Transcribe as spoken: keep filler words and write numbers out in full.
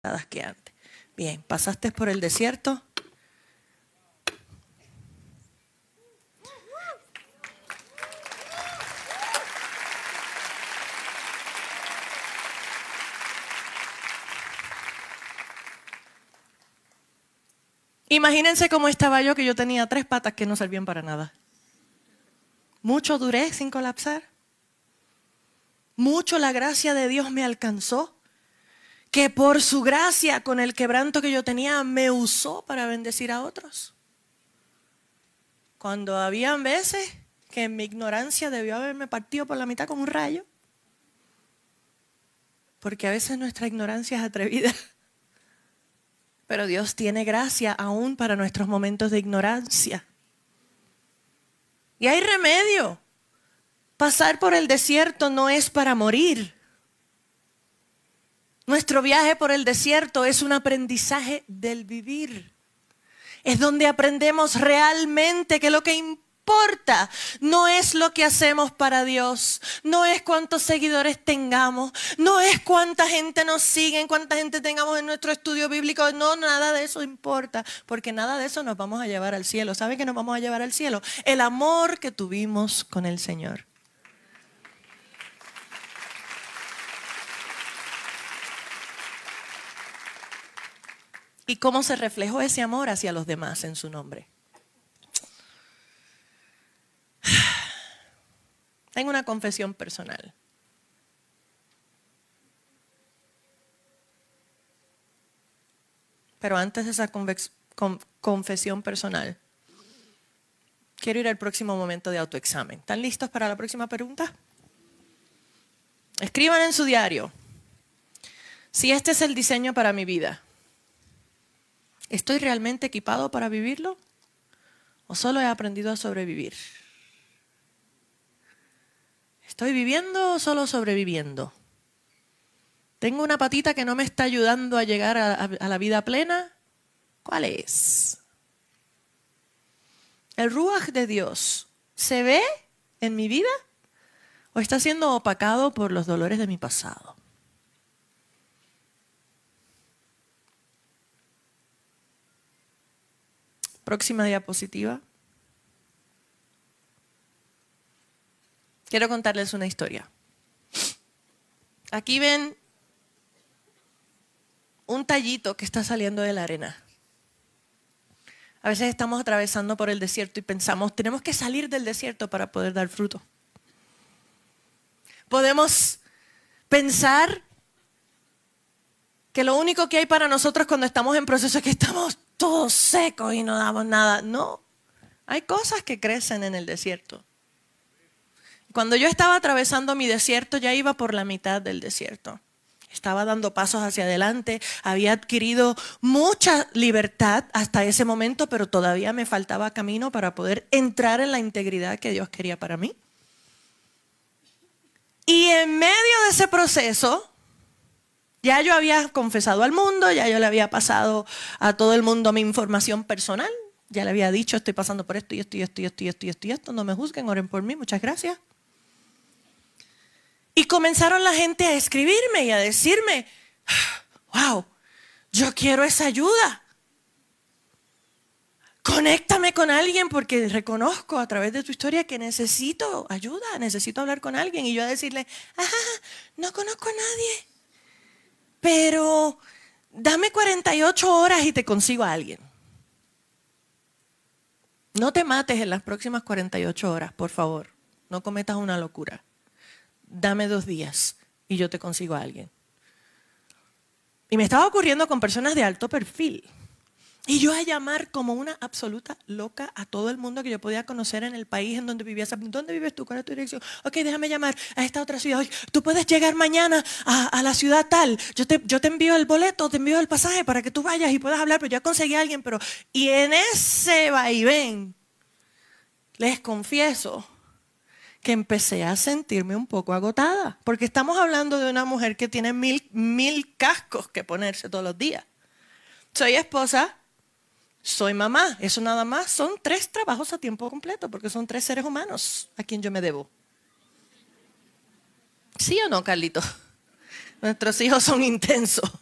que antes. Bien, pasaste por el desierto. Imagínense cómo estaba yo, que yo tenía tres patas que no servían para nada. Mucho duré sin colapsar. Mucho la gracia de Dios me alcanzó, que por su gracia, con el quebranto que yo tenía, me usó para bendecir a otros. Cuando habían veces que en mi ignorancia debió haberme partido por la mitad con un rayo. Porque a veces nuestra ignorancia es atrevida. Pero Dios tiene gracia aún para nuestros momentos de ignorancia. Y hay remedio. Pasar por el desierto no es para morir. Nuestro viaje por el desierto es un aprendizaje del vivir. Es donde aprendemos realmente que lo que importa no es lo que hacemos para Dios, no es cuántos seguidores tengamos, no es cuánta gente nos sigue, cuánta gente tengamos en nuestro estudio bíblico, no, nada de eso importa, porque nada de eso nos vamos a llevar al cielo. ¿Sabe qué nos vamos a llevar al cielo? El amor que tuvimos con el Señor. ¿Y cómo se reflejó ese amor hacia los demás en su nombre? Tengo una confesión personal. Pero antes de esa convex- con- confesión personal, quiero ir al próximo momento de autoexamen. ¿Están listos para la próxima pregunta? Escriban en su diario. Si este es el diseño para mi vida, ¿estoy realmente equipado para vivirlo? ¿O solo he aprendido a sobrevivir? ¿Estoy viviendo o solo sobreviviendo? ¿Tengo una patita que no me está ayudando a llegar a, a, a la vida plena? ¿Cuál es? ¿El Ruaj de Dios se ve en mi vida o está siendo opacado por los dolores de mi pasado? Próxima diapositiva. Quiero contarles una historia. Aquí ven un tallito que está saliendo de la arena. A veces estamos atravesando por el desierto y pensamos, tenemos que salir del desierto para poder dar fruto. Podemos pensar que lo único que hay para nosotros cuando estamos en proceso es que estamos todos secos y no damos nada. No, hay cosas que crecen en el desierto. Cuando yo estaba atravesando mi desierto, ya iba por la mitad del desierto. Estaba dando pasos hacia adelante, había adquirido mucha libertad hasta ese momento, pero todavía me faltaba camino para poder entrar en la integridad que Dios quería para mí. Y en medio de ese proceso, ya yo había confesado al mundo, ya yo le había pasado a todo el mundo mi información personal, ya le había dicho, estoy pasando por esto y esto y esto y esto y esto y esto y esto, no me juzguen, oren por mí, muchas gracias. Y comenzaron la gente a escribirme y a decirme, wow, yo quiero esa ayuda. Conéctame con alguien porque reconozco a través de tu historia que necesito ayuda, necesito hablar con alguien. Y yo a decirle, ajá, no conozco a nadie, pero dame cuarenta y ocho horas y te consigo a alguien. No te mates en las próximas cuarenta y ocho horas, por favor. No cometas una locura. Dame dos días y yo te consigo a alguien. Y me estaba ocurriendo con personas de alto perfil. Y yo a llamar como una absoluta loca a todo el mundo que yo podía conocer en el país en donde vivía. ¿Dónde vives tú? ¿Cuál es tu dirección? Ok, déjame llamar a esta otra ciudad. Oye, tú puedes llegar mañana a, a la ciudad tal. Yo te, yo te envío el boleto, te envío el pasaje para que tú vayas y puedas hablar. Pero ya conseguí a alguien. Pero, y en ese vaivén, les confieso que empecé a sentirme un poco agotada. Porque estamos hablando de una mujer que tiene mil, mil cascos que ponerse todos los días. Soy esposa, soy mamá. Eso nada más son tres trabajos a tiempo completo, porque son tres seres humanos a quien yo me debo. ¿Sí o no, Carlito? Nuestros hijos son intensos.